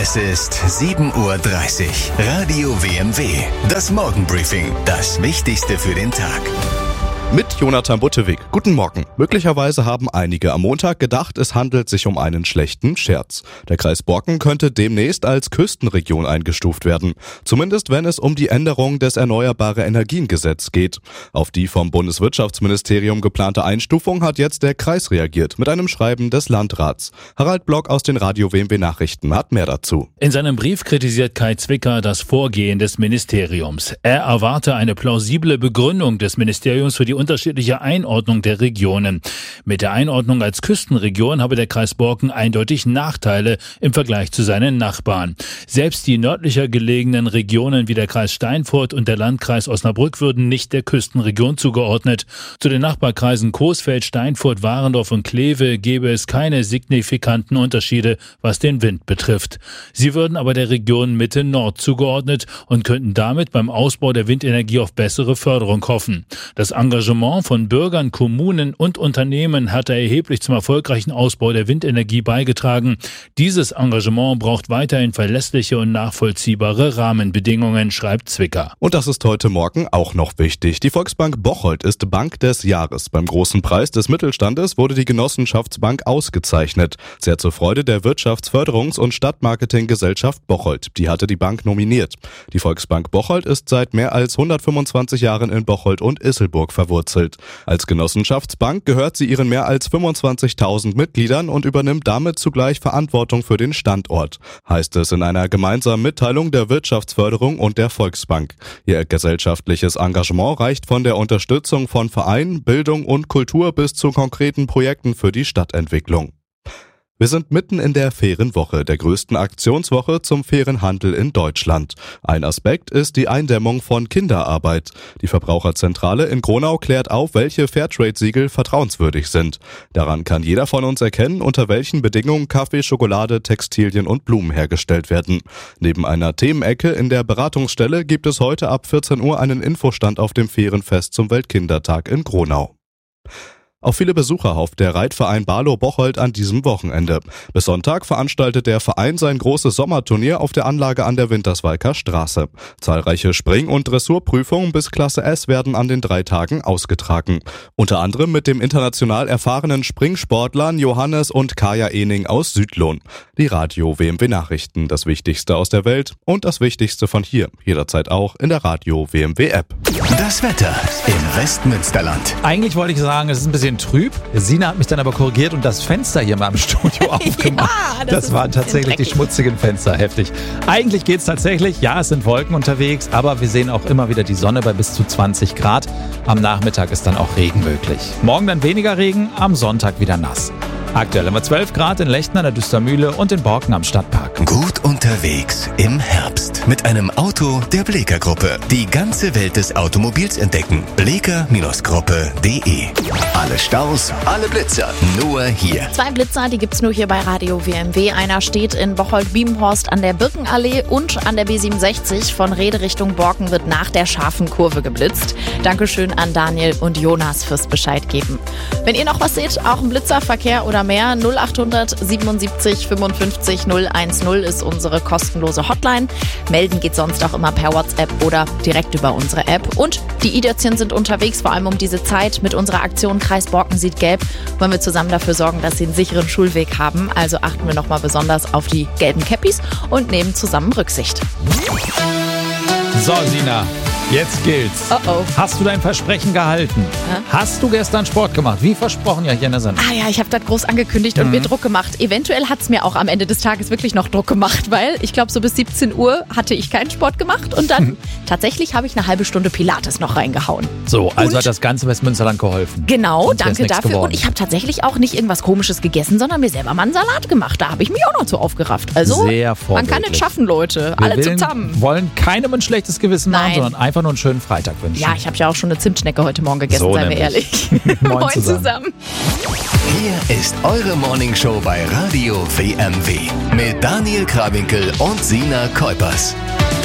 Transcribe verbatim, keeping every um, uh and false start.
Es ist sieben Uhr dreißig. Radio W M W. Das Morgenbriefing. Das Wichtigste für den Tag. Mit Jonathan Buttewig. Guten Morgen. Möglicherweise haben einige am Montag gedacht, es handelt sich um einen schlechten Scherz. Der Kreis Borken könnte demnächst als Küstenregion eingestuft werden. Zumindest wenn es um die Änderung des Erneuerbare-Energien-Gesetz geht. Auf die vom Bundeswirtschaftsministerium geplante Einstufung hat jetzt der Kreis reagiert mit einem Schreiben des Landrats. Harald Block aus den Radio W M W Nachrichten hat mehr dazu. In seinem Brief kritisiert Kai Zwicker das Vorgehen des Ministeriums. Er erwarte eine plausible Begründung des Ministeriums für die unterschiedliche Einordnung der Regionen. Mit der Einordnung als Küstenregion habe der Kreis Borken eindeutig Nachteile im Vergleich zu seinen Nachbarn. Selbst die nördlicher gelegenen Regionen wie der Kreis Steinfurt und der Landkreis Osnabrück würden nicht der Küstenregion zugeordnet. Zu den Nachbarkreisen Coesfeld, Steinfurt, Warendorf und Kleve gäbe es keine signifikanten Unterschiede, was den Wind betrifft. Sie würden aber der Region Mitte-Nord zugeordnet und könnten damit beim Ausbau der Windenergie auf bessere Förderung hoffen. Das Engagement von Bürgern, Kommunen und Unternehmen hat erheblich zum erfolgreichen Ausbau der Windenergie beigetragen. Dieses Engagement braucht weiterhin verlässliche und nachvollziehbare Rahmenbedingungen, schreibt Zwicker. Und das ist heute Morgen auch noch wichtig. Die Volksbank Bocholt ist Bank des Jahres. Beim großen Preis des Mittelstandes wurde die Genossenschaftsbank ausgezeichnet. Sehr zur Freude der Wirtschaftsförderungs- und Stadtmarketinggesellschaft Bocholt. Die hatte die Bank nominiert. Die Volksbank Bocholt ist seit mehr als hundertfünfundzwanzig Jahren in Bocholt und Isselburg verwurzelt. Als Genossenschaftsbank gehört sie ihren mehr als fünfundzwanzigtausend Mitgliedern und übernimmt damit zugleich Verantwortung für den Standort, heißt es in einer gemeinsamen Mitteilung der Wirtschaftsförderung und der Volksbank. Ihr gesellschaftliches Engagement reicht von der Unterstützung von Vereinen, Bildung und Kultur bis zu konkreten Projekten für die Stadtentwicklung. Wir sind mitten in der Ferienwoche, der größten Aktionswoche zum fairen Handel in Deutschland. Ein Aspekt ist die Eindämmung von Kinderarbeit. Die Verbraucherzentrale in Gronau klärt auf, welche Fairtrade-Siegel vertrauenswürdig sind. Daran kann jeder von uns erkennen, unter welchen Bedingungen Kaffee, Schokolade, Textilien und Blumen hergestellt werden. Neben einer Themenecke in der Beratungsstelle gibt es heute ab vierzehn Uhr einen Infostand auf dem Ferienfest zum Weltkindertag in Gronau. Auf viele Besucher hofft der Reitverein Barlow-Bocholt an diesem Wochenende. Bis Sonntag veranstaltet der Verein sein großes Sommerturnier auf der Anlage an der Winterswalker Straße. Zahlreiche Spring- und Dressurprüfungen bis Klasse S werden an den drei Tagen ausgetragen. Unter anderem mit dem international erfahrenen Springsportlern Johannes und Kaya Ening aus Südlohn. Die Radio W M W Nachrichten, das Wichtigste aus der Welt und das Wichtigste von hier. Jederzeit auch in der Radio W M W App. Das Wetter im Westmünsterland. Eigentlich wollte ich sagen, es ist ein bisschen trüb. Sina hat mich dann aber korrigiert und das Fenster hier mal im Studio aufgemacht. Ja, das das waren tatsächlich die schmutzigen Fenster, heftig. Eigentlich geht es tatsächlich, ja, es sind Wolken unterwegs, aber wir sehen auch immer wieder die Sonne bei bis zu zwanzig Grad. Am Nachmittag ist dann auch Regen möglich. Morgen dann weniger Regen, am Sonntag wieder nass. Aktuell haben wir zwölf Grad in Lechten an der Düstermühle und in Borken am Stadtpark. Gut unterwegs im Herbst mit einem Auto der Bleeker Gruppe. Die ganze Welt des Automobils entdecken. bleeker Gruppe punkt de. Alle Staus, alle Blitzer, nur hier. Zwei Blitzer, die gibt's nur hier bei Radio W M W. Einer steht in Bocholt-Biebenhorst an der Birkenallee und an der B siebenundsechzig. Von Rede Richtung Borken wird nach der scharfen Kurve geblitzt. Dankeschön an Daniel und Jonas fürs Bescheid geben. Wenn ihr noch was seht, auch ein Blitzerverkehr oder mehr, null achthundert siebenundsiebzig fünfundfünfzig null eins null ist unsere kostenlose Hotline. Melden geht sonst auch immer per WhatsApp oder direkt über unsere App. Und die i-Dötzchen sind unterwegs, vor allem um diese Zeit. Mit unserer Aktion Kreis Borken sieht gelb wollen wir zusammen dafür sorgen, dass sie einen sicheren Schulweg haben. Also achten wir nochmal besonders auf die gelben Käppis und nehmen zusammen Rücksicht. So, Sina, jetzt gilt's. Oh oh. Hast du dein Versprechen gehalten? Hä? Hast du gestern Sport gemacht? Wie versprochen ja hier in der Sendung. Ah ja, ich habe das groß angekündigt und Mhm. mir Druck gemacht. Eventuell hat es mir auch am Ende des Tages wirklich noch Druck gemacht, weil ich glaube, so bis siebzehn Uhr hatte ich keinen Sport gemacht und dann tatsächlich habe ich eine halbe Stunde Pilates noch reingehauen. So, also Und- hat das ganze Westmünsterland geholfen. Genau, Sonst wär's danke nichts dafür. geworden. Und ich habe tatsächlich auch nicht irgendwas Komisches gegessen, sondern mir selber mal einen Salat gemacht. Da habe ich mich auch noch zu aufgerafft. Also, Sehr man vorbildlich. kann es schaffen, Leute. Wir Alle willen, zusammen. wollen keinem ein schlechtes Gewissen machen, Nein. sondern einfach nur einen schönen Freitag wünschen. Ja, ich habe ja auch schon eine Zimtschnecke heute Morgen gegessen, So seien wir nämlich. ehrlich. Moin zusammen. Hier ist eure Morningshow bei Radio W M W mit Daniel Krawinkel und Sina Kuipers.